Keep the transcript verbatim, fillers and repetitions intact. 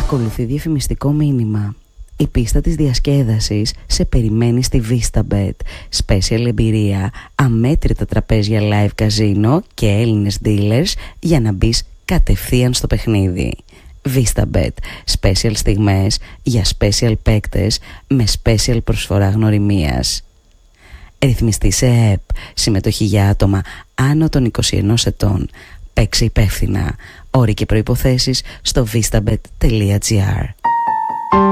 Ακολουθεί διαφημιστικό μήνυμα. Η πίστα της διασκέδασης σε περιμένει στη VistaBet. Special εμπειρία, αμέτρητα τραπέζια live καζίνο και Έλληνες dealers για να μπεις κατευθείαν στο παιχνίδι. VistaBet. Special στιγμές για special παίκτες με special προσφορά γνωριμίας. Ρυθμιστή σε ΕΕΠ. Συμμετοχή για άτομα άνω των είκοσι ενός ετών. Παίξε υπεύθυνα. Όροι και προϋποθέσεις στο vistabet τελεία gr.